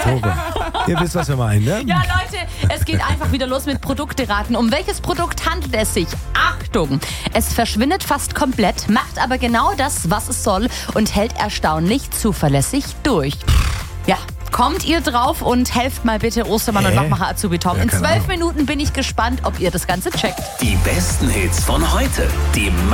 Probe. Ihr wisst, was wir meinen, ne? Ja, Leute, es geht einfach wieder los mit Produkte raten. Um welches Produkt handelt es sich? Achtung! Es verschwindet fast komplett, macht aber genau das, was es soll und hält erstaunlich zuverlässig durch. Ja, kommt ihr drauf und helft mal bitte Ostermann und Lochmacher Azubi Tom. Ja, In keine 12 Ahnung. Minuten bin ich gespannt, ob ihr das Ganze checkt. Die besten Hits von heute. Die